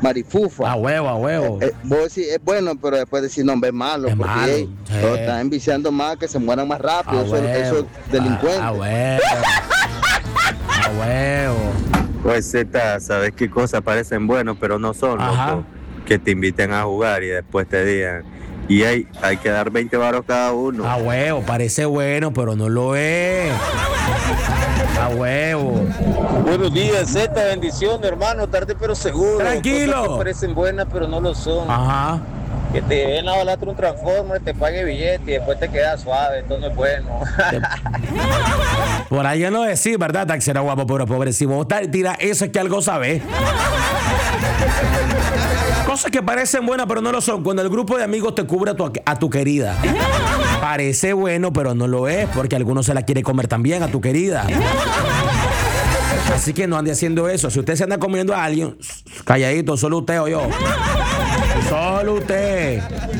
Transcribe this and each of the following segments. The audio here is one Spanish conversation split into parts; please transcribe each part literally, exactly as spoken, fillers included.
marifufa. A huevo, a huevo. Eh, eh, vos decís, es bueno, pero después decís, no, es malo. Es porque malo, ey, sí. lo están enviciando más, que se mueran más rápido. A Eso, huevo. eso es delincuente. A, a huevo. A huevo. Pues Z, ¿sabes qué cosas parecen buenos pero no son, Ajá. loco? Que te inviten a jugar y después te digan, y hay, hay que dar veinte varos cada uno. A huevo, parece bueno, pero no lo es. A huevo. Buenos días, Z, bendición, hermano, tarde pero seguro. Tranquilo. Cosas que parecen buenas, pero no lo son. Ajá. Que te ven a balatre un Transformer, te pague billete y después te quedas suave, esto no es bueno. Por ahí ya no decís, ¿verdad, taxera guapo? Pero pobre, si vos tiras eso es que algo sabés. Cosas que parecen buenas pero no lo son. Cuando el grupo de amigos te cubre a tu, a tu querida. Parece bueno pero no lo es, porque alguno se la quiere comer también a tu querida. Así que no ande haciendo eso. Si usted se anda comiendo a alguien, calladito, solo usted o yo. Solo usted.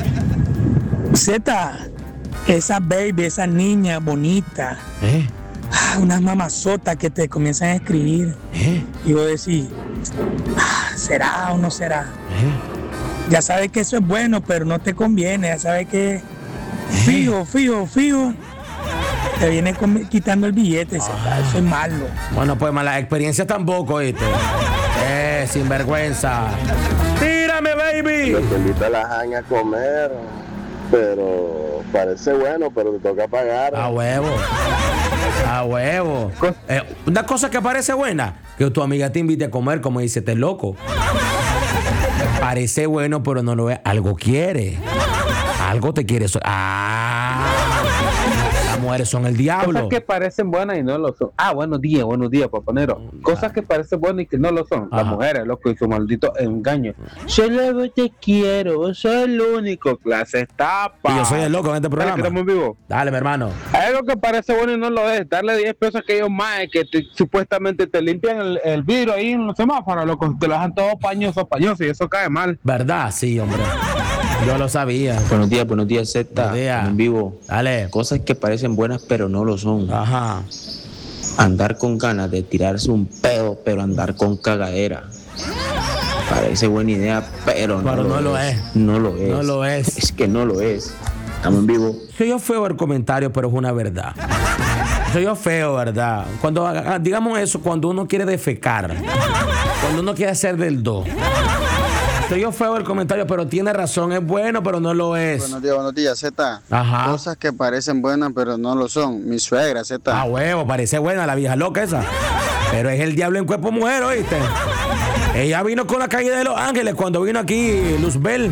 Z, esa baby, esa niña bonita, ¿Eh? ah, unas mamazotas que te comienzan a escribir. ¿Eh? Y vos decís, ah, ¿será o no será? ¿Eh? Ya sabes que eso es bueno, pero no te conviene. Ya sabes que fijo, fijo, fijo, te viene com- quitando el billete. Z, Ah. eso es malo. Bueno, pues malas experiencias tampoco, ¿viste? Eh, sinvergüenza. ¡Tírame, baby! Los te invita a la jaña a comer, pero parece bueno, pero te toca pagar. A huevo. A huevo. Eh, una cosa que parece buena, que tu amiga te invite a comer, como dice, este loco. Parece bueno, pero no lo es. Algo quiere. Algo te quiere. So- ah. Las mujeres son el diablo. Cosas que parecen buenas y no lo son. Ah, buenos días, buenos días, papanero. Cosas que parecen buenas y que no lo son. Las Ajá. mujeres, loco, y su maldito engaño. Solo te quiero, vos sos el único. Clase tapa. Y yo soy el loco en este Dale, que programa. estamos en vivo. Dale, mi hermano. Hay algo que parece bueno y no lo es. Darle diez pesos a aquellos más que te- supuestamente te limpian el, el vidrio ahí en los semáforos, loco. Te lo dejan todo pañoso, pañoso y eso cae mal. ¿Verdad? Sí, hombre. Yo lo sabía. Buenos días, buenos días, Z. Buenos días. En vivo. Dale. Cosas que parecen buenas, pero no lo son. Ajá. Andar con ganas de tirarse un pedo, pero andar con cagadera. Parece buena idea, pero no, Pero lo, no es. lo es. No lo es. No lo es. Es que no lo es. Estamos en vivo. Soy yo feo el comentario, pero es una verdad. Soy yo feo, ¿verdad? Cuando, ah, digamos eso, cuando uno quiere defecar. Cuando uno quiere hacer del do. Soy yo feo el comentario, pero tiene razón. Es bueno, pero no lo es. Buenos días, buenos días, Z. Ajá. Cosas que parecen buenas, pero no lo son. Mi suegra, Z. Ah, huevo, parece buena la vieja loca esa. Pero es el diablo en cuerpo mujer, ¿oíste? Ella vino con la caída de Los Ángeles cuando vino aquí Luzbel.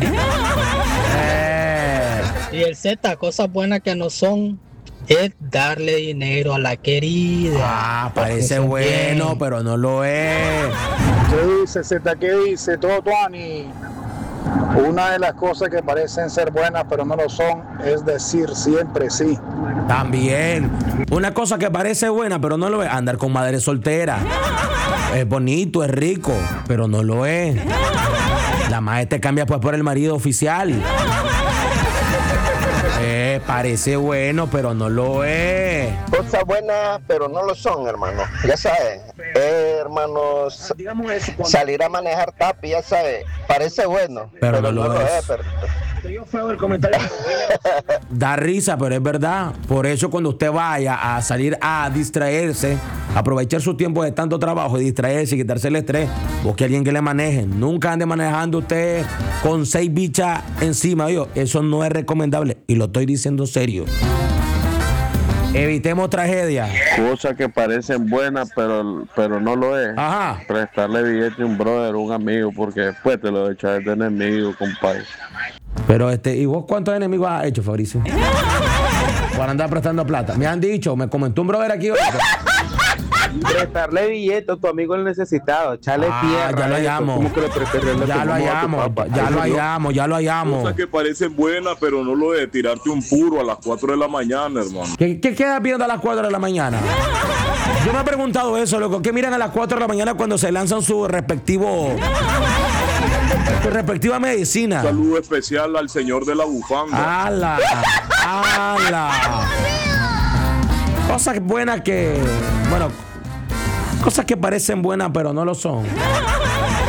Eh. Y el Z, cosas buenas que no son, es darle dinero a la querida. Ah, parece bueno, bien. pero no lo es. ¿Qué dice Z? ¿Qué dice todo Tuani? Una de las cosas que parecen ser buenas pero no lo son es decir siempre sí. También. Una cosa que parece buena, pero no lo es. Andar con madre soltera. Es bonito, es rico, pero no lo es. La madre te cambia pues por el marido oficial. Eh, parece bueno, pero no lo es. Cosas buenas, pero no lo son, hermano. Ya sabes, eh, hermanos, salir a manejar tapi, ya sabes, parece bueno, Pero no lo es. pero- Yo feo el comentario. Da risa, pero es verdad. Por eso cuando usted vaya a salir a distraerse, aprovechar su tiempo de tanto trabajo y distraerse y quitarse el estrés, busque a alguien que le maneje. Nunca ande manejando usted con seis bichas encima. Yo, eso no es recomendable y lo estoy diciendo serio. Evitemos tragedias. Cosas que parecen buenas, pero, pero no lo es. Ajá. Prestarle billete a un brother, un amigo, porque después te lo echas de enemigo, compadre. Pero este, ¿y vos cuántos enemigos has hecho, Fabricio? Por andar prestando plata. Me han dicho, me comentó un brother aquí. Prestarle billete a tu amigo el necesitado, echarle Ah, tierra. ya lo eso, hallamos. como que le prestes reloj Ya como lo a tu hallamos, papá. ya Eso lo no. hallamos, ya lo hallamos. Cosas que parecen buenas, pero no lo de tirarte un puro a las cuatro de la mañana, hermano. ¿Qué, qué quedas viendo a las cuatro de la mañana? Yo me he preguntado eso, loco. ¿Qué miran a las cuatro de la mañana cuando se lanzan su respectivo... su respectiva medicina? Un saludo especial al señor de la bufanda. ¡Hala! ¡Hala! Cosas buenas que... Bueno, cosas que parecen buenas, pero no lo son.